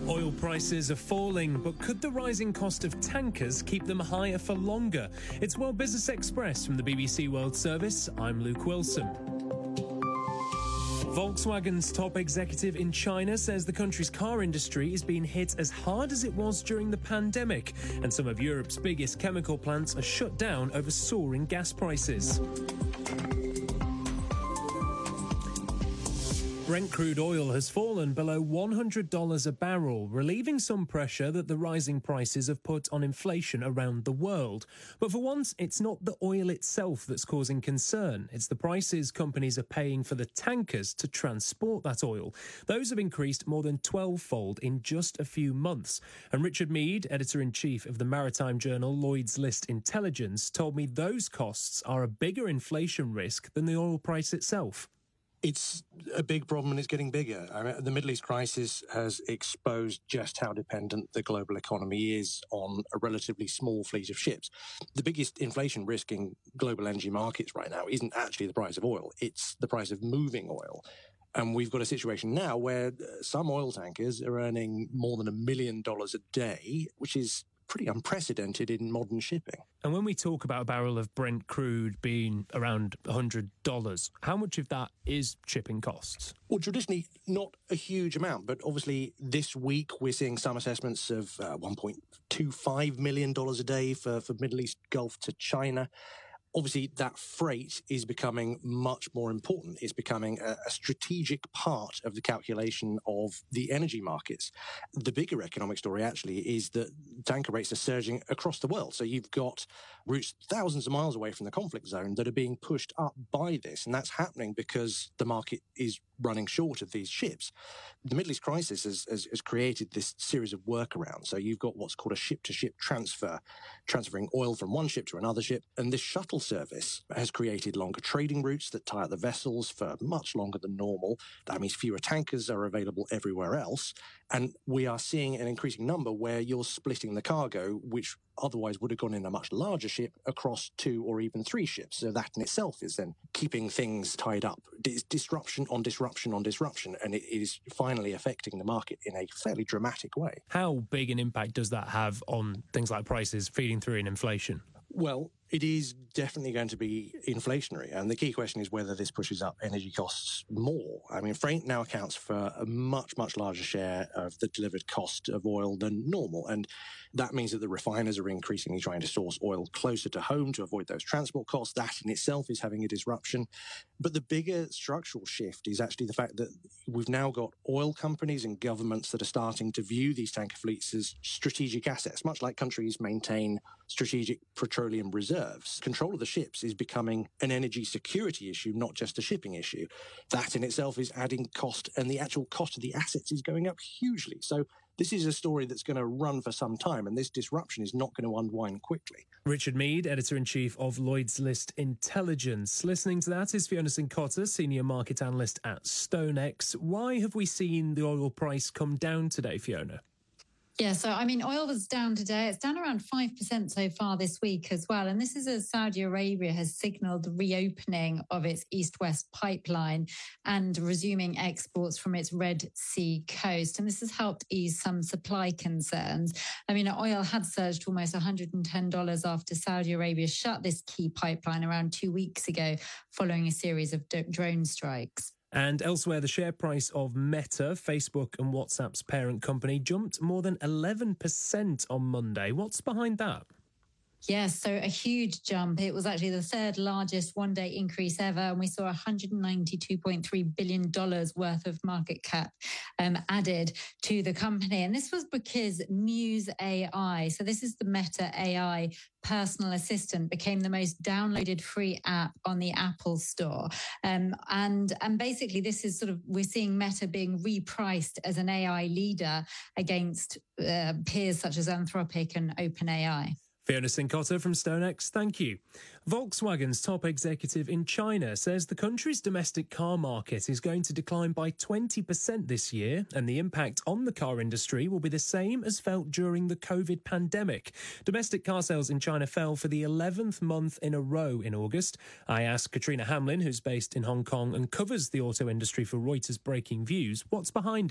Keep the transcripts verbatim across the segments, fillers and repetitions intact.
Oil prices are falling, but could the rising cost of tankers keep them higher for longer? It's World Business Express from the B B C World Service. I'm Luke Wilson. Volkswagen's top executive in China says the country's car industry is being hit as hard as it was during the pandemic, and some of Europe's biggest chemical plants are shut down over soaring gas prices. Brent crude oil has fallen below one hundred dollars a barrel, relieving some pressure that the rising prices have put on inflation around the world. But for once, it's not the oil itself that's causing concern. It's the prices companies are paying for the tankers to transport that oil. Those have increased more than twelve-fold in just a few months. And Richard Mead, editor-in-chief of the maritime journal Lloyd's List Intelligence, told me those costs are a bigger inflation risk than the oil price itself. It's a big problem and it's getting bigger. I mean, the Middle East crisis has exposed just how dependent the global economy is on a relatively small fleet of ships. The biggest inflation risk in global energy markets right now isn't actually the price of oil, it's the price of moving oil. And we've got a situation now where some oil tankers are earning more than a million dollars a day, which is pretty unprecedented in modern shipping. And when we talk about a barrel of Brent crude being around one hundred dollars, how much of that is shipping costs? Well, traditionally, not a huge amount, but obviously this week we're seeing some assessments of uh, one point two five million dollars a day for, for Middle East Gulf to China. Obviously, that freight is becoming much more important. It's becoming a, a strategic part of the calculation of the energy markets. The bigger economic story, actually, is that tanker rates are surging across the world. So you've got routes thousands of miles away from the conflict zone that are being pushed up by this. And that's happening because the market is running short of these ships. The Middle East crisis has, has, has created this series of workarounds. So you've got what's called a ship-to-ship transfer, transferring oil from one ship to another ship. And this shuttle service has created longer trading routes that tie up the vessels for much longer than normal. That means fewer tankers are available everywhere else. And we are seeing an increasing number where you're splitting the cargo, which otherwise would have gone in a much larger ship, across two or even three ships. So that in itself is then keeping things tied up. It's disruption on disruption on disruption, and it is finally affecting the market in a fairly dramatic way. How big an impact does that have on things like prices feeding through in inflation? Well, it is definitely going to be inflationary. And the key question is whether this pushes up energy costs more. I mean, freight now accounts for a much, much larger share of the delivered cost of oil than normal. And that means that the refiners are increasingly trying to source oil closer to home to avoid those transport costs. That in itself is having a disruption. But the bigger structural shift is actually the fact that we've now got oil companies and governments that are starting to view these tanker fleets as strategic assets, much like countries maintain strategic petroleum reserves. Control of the ships is becoming an energy security issue, not just a shipping issue. That in itself is adding cost, and the actual cost of the assets is going up hugely. So this is a story that's going to run for some time, and this disruption is not going to unwind quickly. Richard Mead, editor-in-chief of Lloyd's List Intelligence. Listening to that is Fiona Cincotta, senior market analyst at StoneX. Why have we seen the oil price come down today, Fiona? Yeah, so, I mean, oil was down today. It's down around five percent so far this week as well. And this is as Saudi Arabia has signalled the reopening of its east-west pipeline and resuming exports from its Red Sea coast. And this has helped ease some supply concerns. I mean, oil had surged to almost one hundred ten dollars after Saudi Arabia shut this key pipeline around two weeks ago following a series of d- drone strikes. And elsewhere, the share price of Meta, Facebook and WhatsApp's parent company, jumped more than eleven percent on Monday. What's behind that? Yes, so a huge jump. It was actually the third largest one-day increase ever, and we saw one hundred ninety-two point three billion dollars worth of market cap um, added to the company. And this was because Muse A I, so this is the Meta A I personal assistant, became the most downloaded free app on the Apple Store. Um, and, and basically this is sort of, we're seeing Meta being repriced as an A I leader against uh, peers such as Anthropic and OpenAI. Fiona Cincotta from StoneX, thank you. Volkswagen's top executive in China says the country's domestic car market is going to decline by twenty percent this year, and the impact on the car industry will be the same as felt during the COVID pandemic. Domestic car sales in China fell for the eleventh month in a row in August. I asked Katrina Hamlin, who's based in Hong Kong and covers the auto industry for Reuters Breaking Views, what's behind it.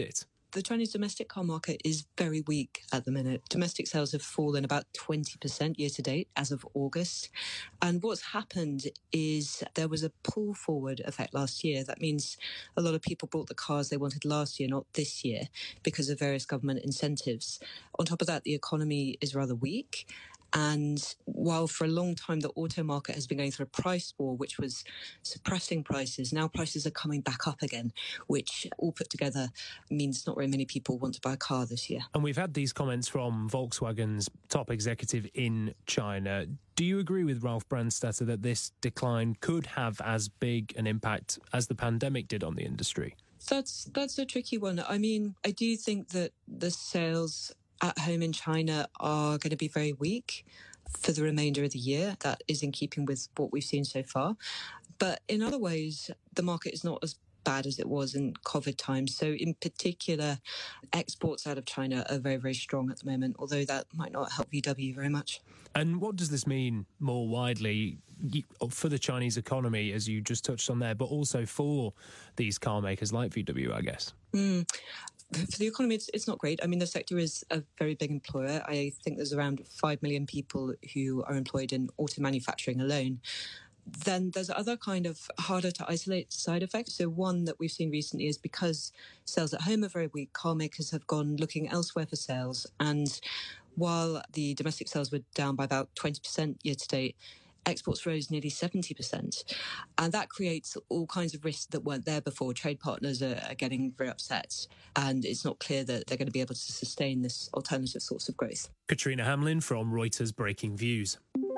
The Chinese domestic car market is very weak at the minute. Domestic sales have fallen about twenty percent year to date as of August. And what's happened is there was a pull forward effect last year. That means a lot of people bought the cars they wanted last year, not this year, because of various government incentives. On top of that, the economy is rather weak. And while for a long time the auto market has been going through a price war, which was suppressing prices, now prices are coming back up again, which all put together means not very many people want to buy a car this year. And we've had these comments from Volkswagen's top executive in China. Do you agree with Ralf Brandstätter that this decline could have as big an impact as the pandemic did on the industry? That's that's a tricky one. I mean, I do think that the sales at home in China are going to be very weak for the remainder of the year. That is in keeping with what we've seen so far. But in other ways, the market is not as bad as it was in COVID times. So in particular, exports out of China are very, very strong at the moment, although that might not help V W very much. And what does this mean more widely for the Chinese economy, as you just touched on there, but also for these car makers like V W, I guess? Mm. For the economy, it's, it's not great. I mean, the sector is a very big employer. I think there's around five million people who are employed in auto manufacturing alone. Then there's other kind of harder to isolate side effects. So one that we've seen recently is because sales at home are very weak, car makers have gone looking elsewhere for sales. And while the domestic sales were down by about twenty percent year to date, exports rose nearly seventy percent. And that creates all kinds of risks that weren't there before. Trade partners are, are getting very upset, and it's not clear that they're going to be able to sustain this alternative source of growth. Katrina Hamlin from Reuters Breaking Views.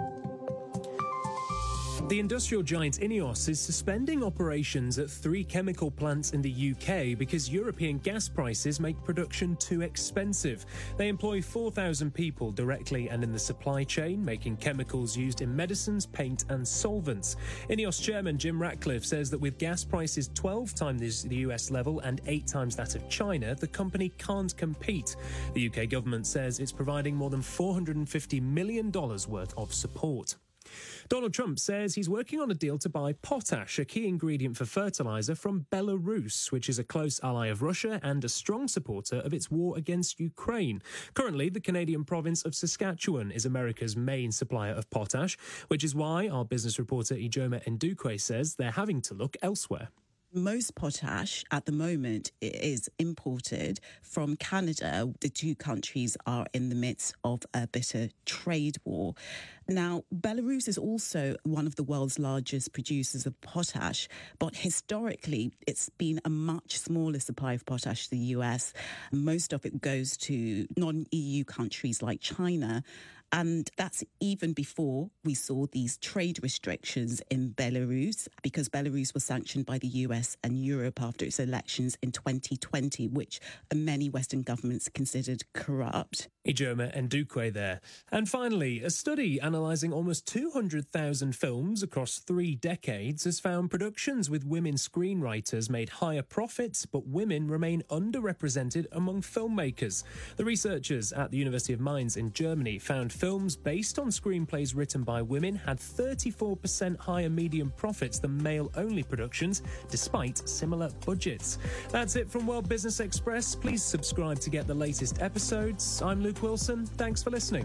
The industrial giant INEOS is suspending operations at three chemical plants in the U K because European gas prices make production too expensive. They employ four thousand people directly and in the supply chain, making chemicals used in medicines, paint and solvents. INEOS chairman Jim Ratcliffe says that with gas prices twelve times the U S level and eight times that of China, the company can't compete. The U K government says it's providing more than four hundred fifty million dollars worth of support. Donald Trump says he's working on a deal to buy potash, a key ingredient for fertilizer, from Belarus, which is a close ally of Russia and a strong supporter of its war against Ukraine. Currently, the Canadian province of Saskatchewan is America's main supplier of potash, which is why our business reporter Ijoma Ndukwe says they're having to look elsewhere. Most potash at the moment is imported from Canada. The two countries are in the midst of a bitter trade war. Now, Belarus is also one of the world's largest producers of potash, but historically, it's been a much smaller supply of potash to the U S. Most of it goes to non-E U countries like China. And that's even before we saw these trade restrictions in Belarus, because Belarus was sanctioned by the U S and Europe after its elections in twenty twenty, which many Western governments considered corrupt. Ijoma Ndukwe there. And finally, a study analysing almost two hundred thousand films across three decades has found productions with women screenwriters made higher profits, but women remain underrepresented among filmmakers. The researchers at the University of Mainz in Germany found films based on screenplays written by women had thirty-four percent higher median profits than male-only productions, despite similar budgets. That's it from World Business Express. Please subscribe to get the latest episodes. I'm Luke Wilson. Thanks for listening.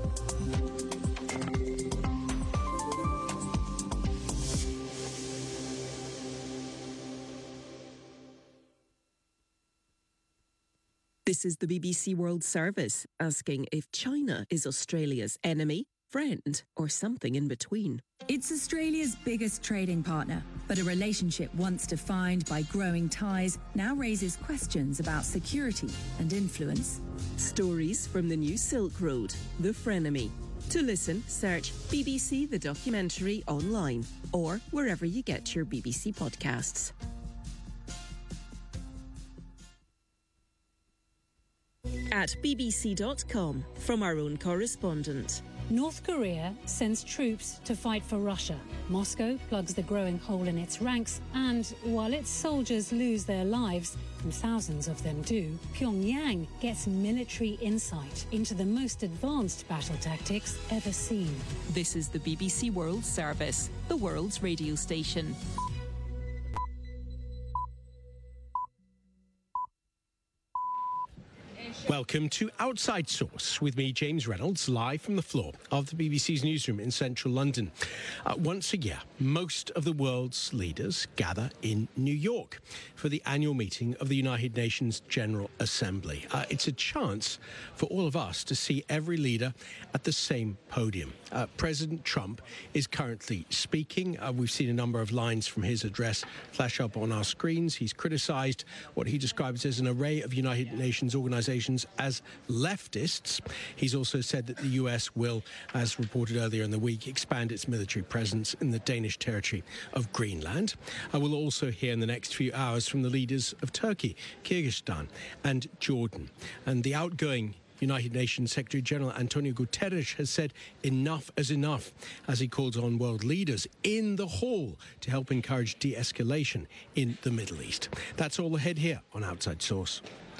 This is the B B C World Service, asking if China is Australia's enemy, friend, or something in between. It's Australia's biggest trading partner, but a relationship once defined by growing ties now raises questions about security and influence. Stories from the new Silk Road, the frenemy. To listen, search B B C The Documentary online or wherever you get your B B C podcasts. At B B C dot com, from our own correspondent. North Korea sends troops to fight for Russia. Moscow plugs the growing hole in its ranks, and while its soldiers lose their lives, and thousands of them do, Pyongyang gets military insight into the most advanced battle tactics ever seen. This is the B B C World Service, the world's radio station. Welcome to Outside Source with me, James Reynolds, live from the floor of the B B C's newsroom in central London. Uh, once a year, most of the world's leaders gather in New York for the annual meeting of the United Nations General Assembly. Uh, it's a chance for all of us to see every leader at the same podium. Uh, President Trump is currently speaking. Uh, we've seen a number of lines from his address flash up on our screens. He's criticised what he describes as an array of United Nations organisations as leftists. He's also said that the U S will, as reported earlier in the week, expand its military presence in the Danish territory of Greenland. I will also hear in the next few hours from the leaders of Turkey, Kyrgyzstan and Jordan. And the outgoing United Nations Secretary General Antonio Guterres has said enough is enough as he calls on world leaders in the hall to help encourage de-escalation in the Middle East. That's all ahead here on Outside Source.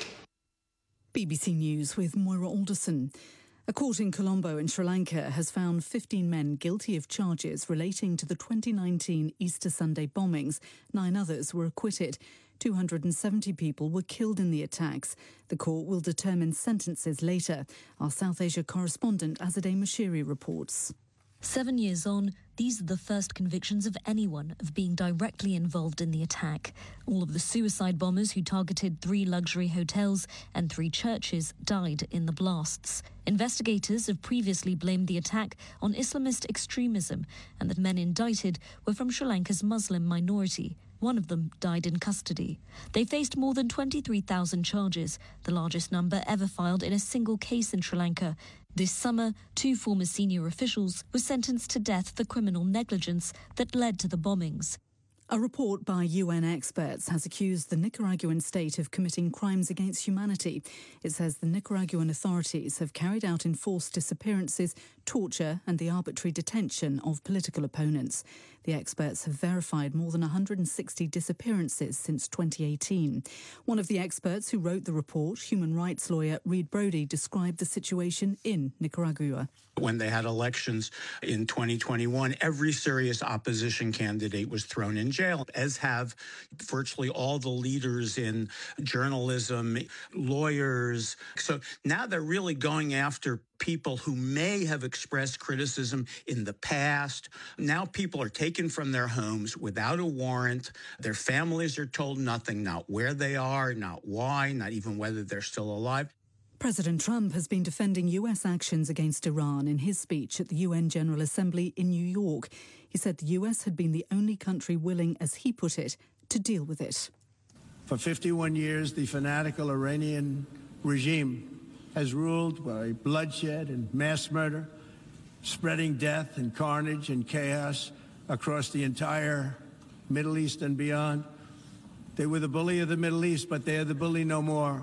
B B C News with Moira Alderson. A court in Colombo in Sri Lanka has found fifteen men guilty of charges relating to the twenty nineteen Easter Sunday bombings. Nine others were acquitted. two hundred seventy people were killed in the attacks. The court will determine sentences later. Our South Asia correspondent Azadeh Mashiri reports. Seven years on, these are the first convictions of anyone of being directly involved in the attack. All of the suicide bombers who targeted three luxury hotels and three churches died in the blasts. Investigators have previously blamed the attack on Islamist extremism and that men indicted were from Sri Lanka's Muslim minority. One of them died in custody. They faced more than twenty-three thousand charges, the largest number ever filed in a single case in Sri Lanka. This summer, two former senior officials were sentenced to death for criminal negligence that led to the bombings. A report by U N experts has accused the Nicaraguan state of committing crimes against humanity. It says the Nicaraguan authorities have carried out enforced disappearances, torture and the arbitrary detention of political opponents. The experts have verified more than one hundred sixty disappearances since twenty eighteen. One of the experts who wrote the report, human rights lawyer Reed Brody, described the situation in Nicaragua. When they had elections in twenty twenty-one, every serious opposition candidate was thrown in jail, as have virtually all the leaders in journalism, lawyers. So now they're really going after people who may have expressed criticism in the past. Now people are taken from their homes without a warrant. Their families are told nothing, not where they are, not why, not even whether they're still alive. President Trump has been defending U S actions against Iran in his speech at the U N General Assembly in New York. He said the U S had been the only country willing, as he put it, to deal with it. For fifty-one years, the fanatical Iranian regime has ruled by bloodshed and mass murder, spreading death and carnage and chaos across the entire Middle East and beyond. They were the bully of the Middle East, but they are the bully no more.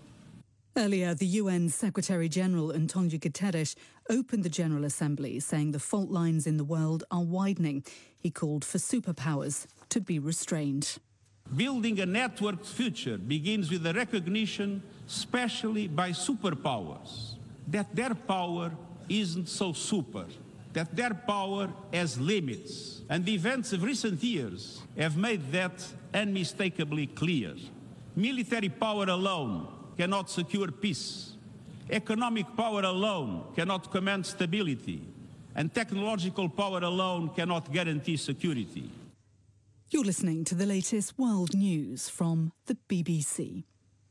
Earlier, the U N Secretary-General Antonio Guterres opened the General Assembly, saying the fault lines in the world are widening. He called for superpowers to be restrained. Building a networked future begins with the recognition, especially by superpowers, that their power isn't so super, that their power has limits. And the events of recent years have made that unmistakably clear. Military power alone cannot secure peace. Economic power alone cannot command stability. And technological power alone cannot guarantee security. You're listening to the latest world news from the B B C.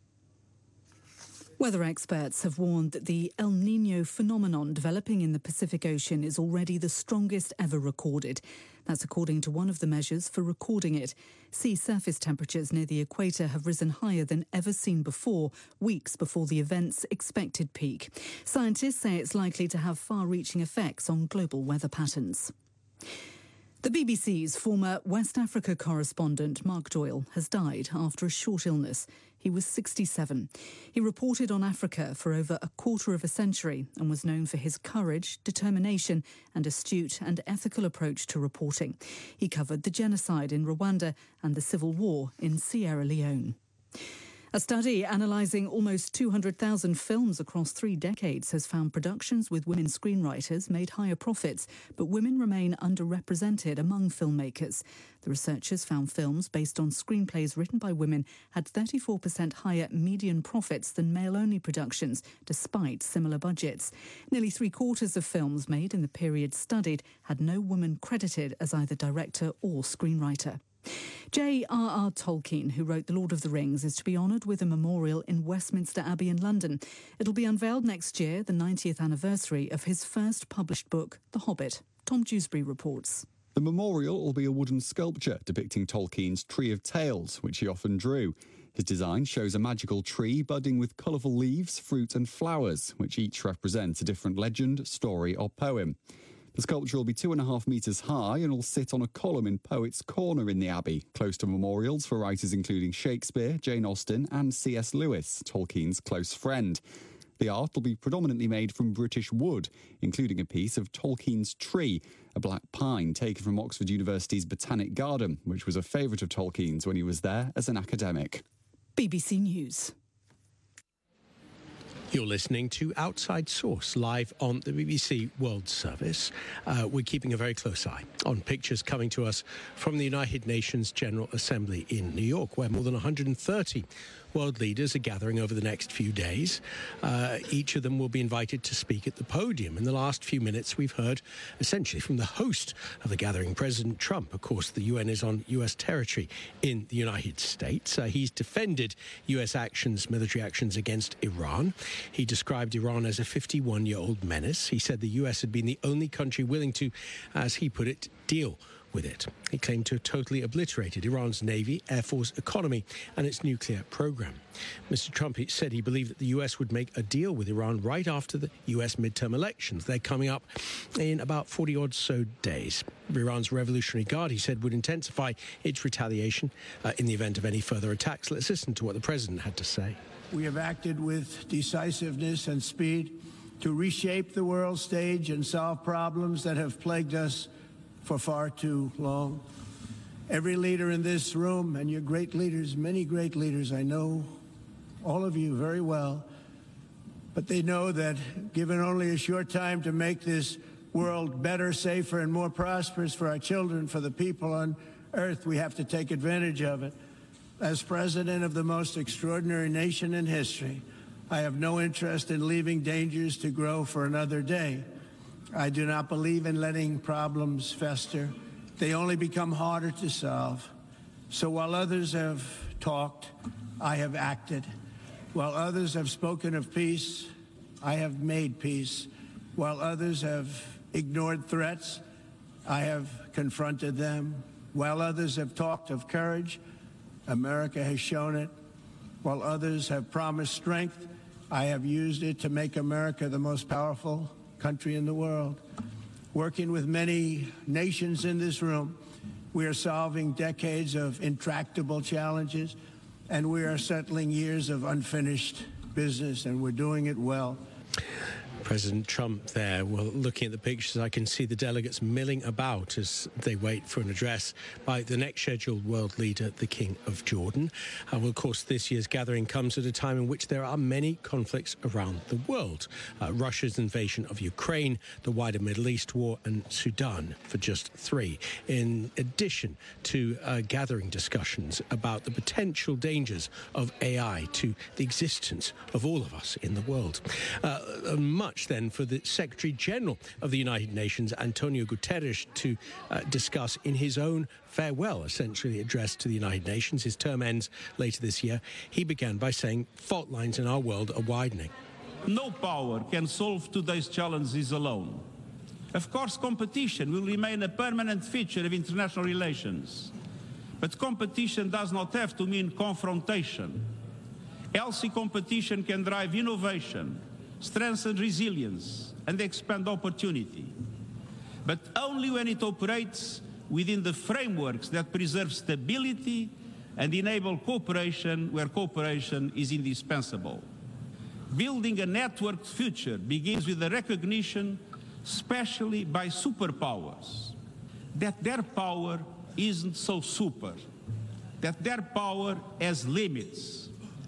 Weather experts have warned that the El Niño phenomenon developing in the Pacific Ocean is already the strongest ever recorded. That's according to one of the measures for recording it. Sea surface temperatures near the equator have risen higher than ever seen before, weeks before the event's expected peak. Scientists say it's likely to have far-reaching effects on global weather patterns. The B B C's former West Africa correspondent, Mark Doyle, has died after a short illness. He was sixty-seven. He reported on Africa for over a quarter of a century and was known for his courage, determination and astute and ethical approach to reporting. He covered the genocide in Rwanda and the civil war in Sierra Leone. A study analysing almost two hundred thousand films across three decades has found productions with women screenwriters made higher profits, but women remain underrepresented among filmmakers. The researchers found films based on screenplays written by women had thirty-four percent higher median profits than male-only productions, despite similar budgets. Nearly three-quarters of films made in the period studied had no woman credited as either director or screenwriter. J R R Tolkien, who wrote The Lord of the Rings, is to be honoured with a memorial in Westminster Abbey in London. It'll be unveiled next year, the ninetieth anniversary of his first published book, The Hobbit. Tom Dewsbury reports. The memorial will be a wooden sculpture depicting Tolkien's Tree of Tales, which he often drew. His design shows a magical tree budding with colourful leaves, fruit and flowers, which each represent a different legend, story or poem. The sculpture will be two and a half metres high and will sit on a column in Poets' Corner in the Abbey, close to memorials for writers including Shakespeare, Jane Austen and C S Lewis, Tolkien's close friend. The art will be predominantly made from British wood, including a piece of Tolkien's tree, a black pine taken from Oxford University's Botanic Garden, which was a favourite of Tolkien's when he was there as an academic. B B C News. You're listening to Outside Source, live on the B B C World Service. Uh, we're keeping a very close eye on pictures coming to us from the United Nations General Assembly in New York, where more than one hundred thirty world leaders are gathering over the next few days. Uh, each of them will be invited to speak at the podium. In the last few minutes, we've heard essentially from the host of the gathering, President Trump. Of course, the U N is on U S territory in the United States. Uh, he's defended U S actions, military actions against Iran. He described Iran as a fifty-one-year-old menace. He said the U S had been the only country willing to, as he put it, deal with it. He claimed to have totally obliterated Iran's Navy, Air Force, economy and its nuclear program. Mister Trump said he believed that the U S would make a deal with Iran right after the U S midterm elections. They're coming up in about forty-odd so days. Iran's Revolutionary Guard, he said, would intensify its retaliation uh, in the event of any further attacks. Let's listen to what the president had to say. We have acted with decisiveness and speed to reshape the world stage and solve problems that have plagued us for far too long. Every leader in this room, and you're great leaders, many great leaders, I know all of you very well, but they know that given only a short time to make this world better, safer, and more prosperous for our children, for the people on earth, we have to take advantage of it. As president of the most extraordinary nation in history, I have no interest in leaving dangers to grow for another day. I do not believe in letting problems fester. They only become harder to solve. So while others have talked, I have acted. While others have spoken of peace, I have made peace. While others have ignored threats, I have confronted them. While others have talked of courage, America has shown it. While others have promised strength, I have used it to make America the most powerful country in the world. Working with many nations in this room, we are solving decades of intractable challenges, and we are settling years of unfinished business, and we're doing it well. President Trump there. Well, looking at the pictures, I can see the delegates milling about as they wait for an address by the next scheduled world leader, the King of Jordan. Uh, well, of course, this year's gathering comes at a time in which there are many conflicts around the world. Uh, Russia's invasion of Ukraine, the wider Middle East war, and Sudan, for just three. In addition to uh, gathering discussions about the potential dangers of A I to the existence of all of us in the world. Uh, much then for the Secretary General of the United Nations, Antonio Guterres, to uh, discuss in his own farewell, essentially addressed to the United Nations. His term ends later this year. He began by saying fault lines in our world are widening. No power can solve today's challenges alone. Of course, competition will remain a permanent feature of international relations. But competition does not have to mean confrontation. Healthy competition can drive innovation, strengthen resilience, and expand opportunity. But only when it operates within the frameworks that preserve stability and enable cooperation where cooperation is indispensable. Building a networked future begins with the recognition, especially by superpowers, that their power isn't so super, that their power has limits,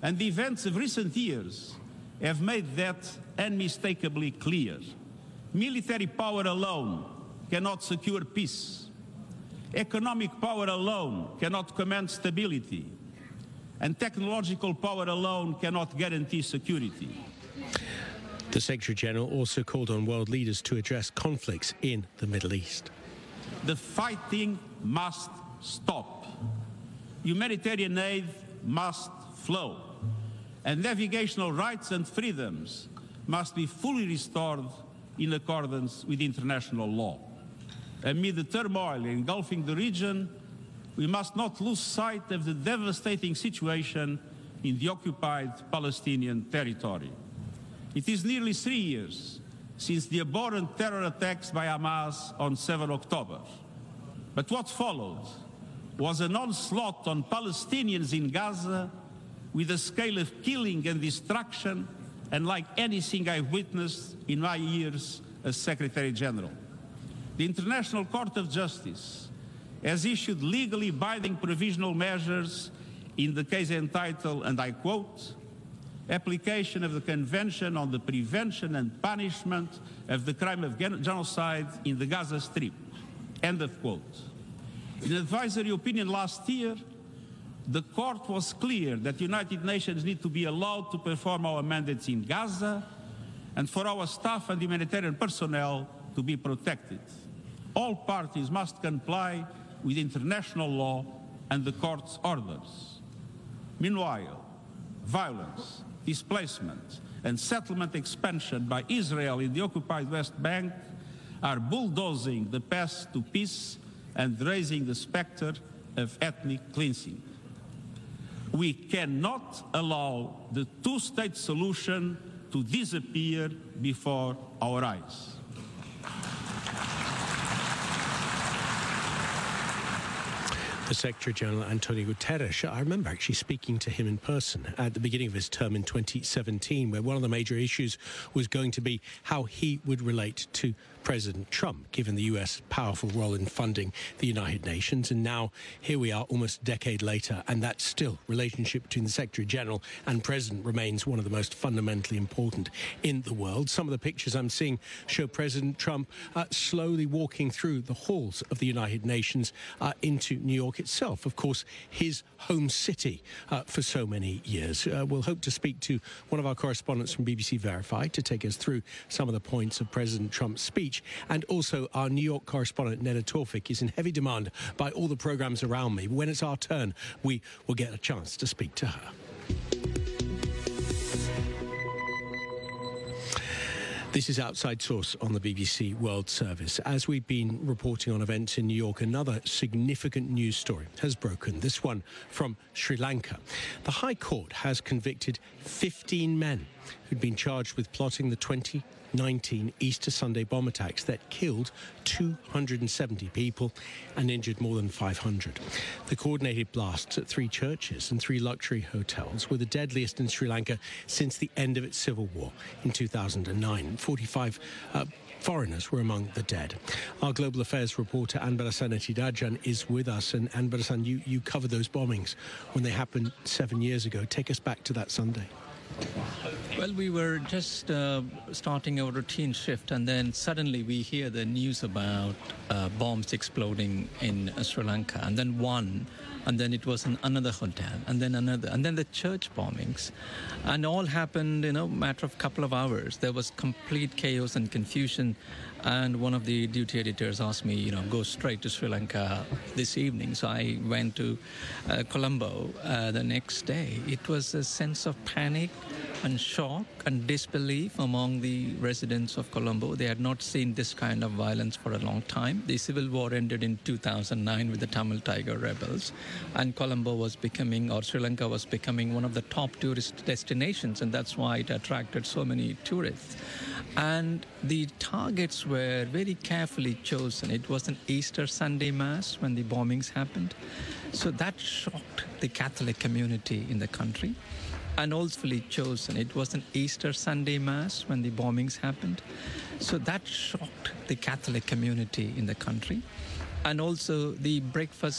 And the events of recent years have made that unmistakably clear. Military power alone cannot secure peace. Economic power alone cannot command stability. And technological power alone cannot guarantee security. The Secretary-General also called on world leaders to address conflicts in the Middle East. The fighting must stop. Humanitarian aid must flow. And navigational rights and freedoms must be fully restored in accordance with international law. Amid the turmoil engulfing the region, we must not lose sight of the devastating situation in the occupied Palestinian territory. It is nearly three years since the abhorrent terror attacks by Hamas on seven October. But what followed was an onslaught on Palestinians in Gaza with a scale of killing and destruction unlike anything I've witnessed in my years as Secretary General. The International Court of Justice has issued legally binding provisional measures in the case entitled, and I quote, application of the Convention on the Prevention and Punishment of the Crime of Genocide in the Gaza Strip, end of quote. In an advisory opinion last year, the court was clear that the United Nations need to be allowed to perform our mandates in Gaza and for our staff and humanitarian personnel to be protected. All parties must comply with international law and the court's orders. Meanwhile, violence, displacement, and settlement expansion by Israel in the occupied West Bank are bulldozing the path to peace and raising the specter of ethnic cleansing. We cannot allow the two-state solution to disappear before our eyes. The Secretary-General, Antonio Guterres, I remember actually speaking to him in person at the beginning of his term in twenty seventeen, where one of the major issues was going to be how he would relate to President Trump, given the U S powerful role in funding the United Nations. And now here we are almost a decade later, and that still relationship between the Secretary-General and President remains one of the most fundamentally important in the world. Some of the pictures I'm seeing show President Trump uh, slowly walking through the halls of the United Nations uh, into New York itself, of course, his home city uh, for so many years. Uh, we'll hope to speak to one of our correspondents from B B C Verify to take us through some of the points of President Trump's speech. And also our New York correspondent, Neda Tawfik, is in heavy demand by all the programmes around me. When it's our turn, we will get a chance to speak to her. This is Outside Source on the B B C World Service. As we've been reporting on events in New York, another significant news story has broken, this one from Sri Lanka. The High Court has convicted fifteen men who'd been charged with plotting the twenty nineteen Easter Sunday bomb attacks that killed two hundred seventy people and injured more than five hundred. The coordinated blasts at three churches and three luxury hotels were the deadliest in Sri Lanka since the end of its civil war in two thousand nine. forty-five uh, foreigners were among the dead. Our global affairs reporter Anbarasan Etidajan is with us. And Anbarasan, you, you covered those bombings when they happened seven years ago. Take us back to that Sunday. Well, we were just uh, starting our routine shift, and then suddenly we hear the news about uh, bombs exploding in uh, Sri Lanka, and then one, and then it was in another hotel, and then another, and then the church bombings, and all happened in a matter of couple of hours. There was complete chaos and confusion, and one of the duty editors asked me, you know, go straight to Sri Lanka this evening. So I went to uh, Colombo uh, the next day. It was a sense of panic and shock and disbelief among the residents of Colombo. They had not seen this kind of violence for a long time. The civil war ended in two thousand nine with the Tamil Tiger rebels, and Colombo was becoming, or Sri Lanka was becoming, one of the top tourist destinations, and that's why it attracted so many tourists. And the targets were very carefully chosen. It was an Easter Sunday Mass when the bombings happened. So that shocked the Catholic community in the country. And also chosen. It was an Easter Sunday Mass when the bombings happened. So that shocked the Catholic community in the country. And also the breakfast